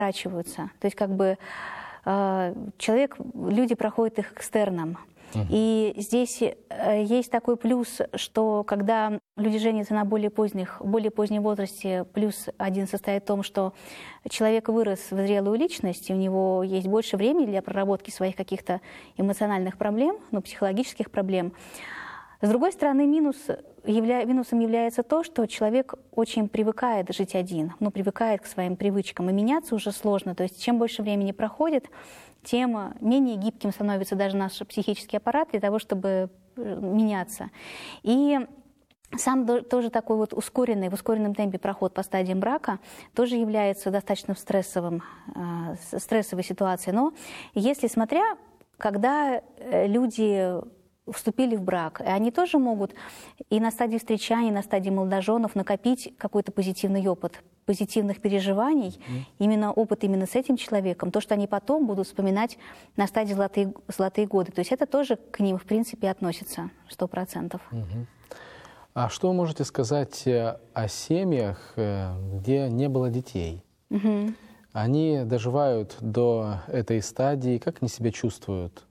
То есть как бы люди проходят их экстерном. И здесь есть такой плюс, что когда люди женятся на более позднем возрасте, плюс один состоит в том, что человек вырос в зрелую личность, и у него есть больше времени для проработки своих каких-то эмоциональных проблем, психологических проблем. С другой стороны, минусом является то, что человек очень привыкает жить один, привыкает к своим привычкам, и меняться уже сложно. То есть чем больше времени проходит, тем менее гибким становится даже наш психический аппарат для того, чтобы меняться. И сам тоже такой в ускоренном темпе проход по стадиям брака тоже является достаточно стрессовой ситуацией. Но если когда люди вступили в брак, и они тоже могут и на стадии встречания, и на стадии молодоженов накопить какой-то позитивный опыт, позитивных переживаний, опыт именно с этим человеком, то, что они потом будут вспоминать на стадии золотые годы. То есть это тоже к ним, в принципе, относится 100%. А что вы можете сказать о семьях, где не было детей? Они доживают до этой стадии, как они себя чувствуют?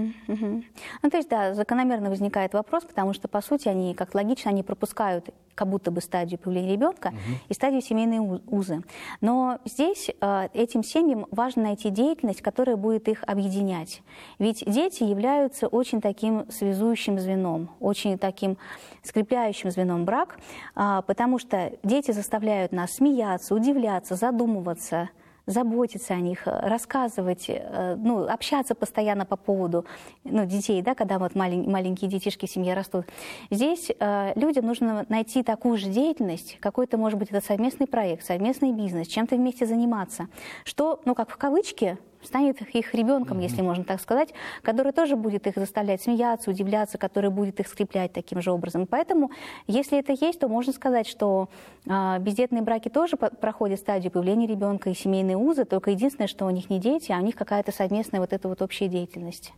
То есть, да, закономерно возникает вопрос, потому что, по сути, они, как логично, они пропускают как будто бы стадию появления ребенка и стадию семейные узы. Но здесь этим семьям важно найти деятельность, которая будет их объединять. Ведь дети являются очень таким связующим звеном, очень таким скрепляющим звеном брак, потому что дети заставляют нас смеяться, удивляться, задумываться, заботиться о них, рассказывать, общаться постоянно по поводу детей, да, когда маленькие детишки в семье растут. Здесь людям нужно найти такую же деятельность, какой-то, может быть, это совместный проект, совместный бизнес, чем-то вместе заниматься, что, как в кавычке, станет их ребенком, если можно так сказать, который тоже будет их заставлять смеяться, удивляться, который будет их скреплять таким же образом. Поэтому, если это есть, то можно сказать, что бездетные браки тоже проходят стадию появления ребенка и семейные узы, только единственное, что у них не дети, а у них какая-то совместная общая деятельность.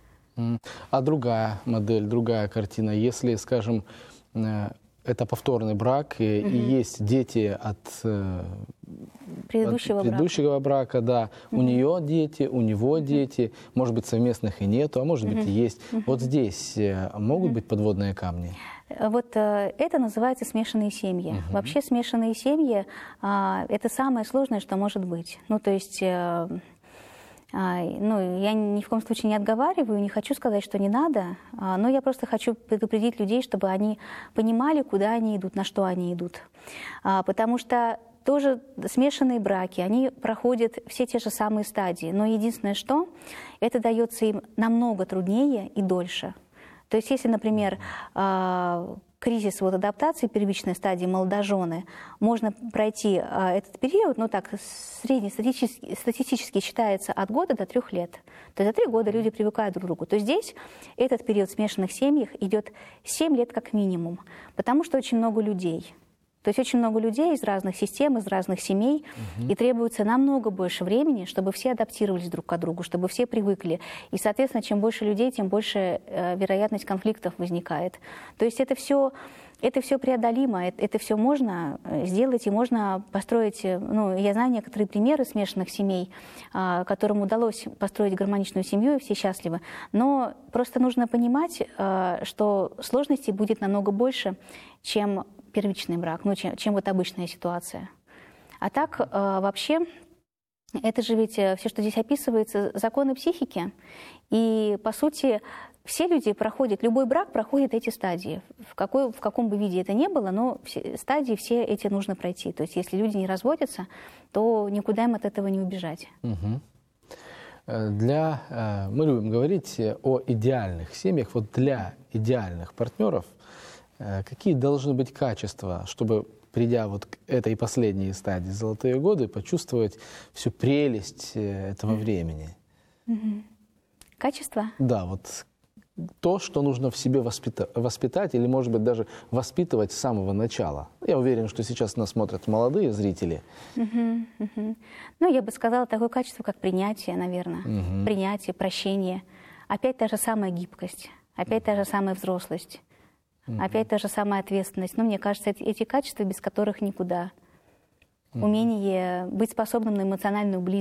А другая модель, другая картина, если, скажем, это повторный брак, и есть дети от предыдущего брака, да. У нее дети, у него дети, может быть, совместных и нету, а может быть, и есть. Вот здесь могут быть подводные камни? Это называется смешанные семьи. Вообще смешанные семьи это самое сложное, что может быть. То есть я ни в коем случае не отговариваю, не хочу сказать, что не надо, но я просто хочу предупредить людей, чтобы они понимали, куда они идут, на что они идут. Потому что тоже смешанные браки, они проходят все те же самые стадии, но единственное, что это дается им намного труднее и дольше. То есть если, например, кризис адаптации, первичной стадии молодожены, можно пройти этот период, среднестатистически считается от года до 3 лет. То есть за 3 года люди привыкают друг к другу. То есть здесь этот период в смешанных семьях идет 7 лет как минимум, потому что очень много людей. То есть очень много людей из разных систем, из разных семей, и требуется намного больше времени, чтобы все адаптировались друг к другу, чтобы все привыкли. И, соответственно, чем больше людей, тем больше вероятность конфликтов возникает. То есть это все преодолимо, это все можно сделать, и можно построить, я знаю некоторые примеры смешанных семей, которым удалось построить гармоничную семью, и все счастливы. Но просто нужно понимать, что сложностей будет намного больше, чем первичный брак, чем обычная ситуация. А так, вообще, это же ведь все, что здесь описывается, законы психики. И, по сути, все люди проходят, любой брак проходит эти стадии. В каком бы виде это ни было, но стадии все эти нужно пройти. То есть, если люди не разводятся, то никуда им от этого не убежать. Мы любим говорить о идеальных семьях. Вот для идеальных партнеров какие должны быть качества, чтобы, придя к этой последней стадии золотые годы, почувствовать всю прелесть этого времени? Качество? Да, то, что нужно в себе воспитать или, может быть, даже воспитывать с самого начала. Я уверен, что сейчас нас смотрят молодые зрители. Я бы сказала, такое качество, как принятие, наверное. Принятие, прощение. Опять та же самая гибкость, опять та же самая взрослость. Опять та же самая ответственность. Мне кажется, эти качества, без которых никуда. Умение быть способным на эмоциональную близость.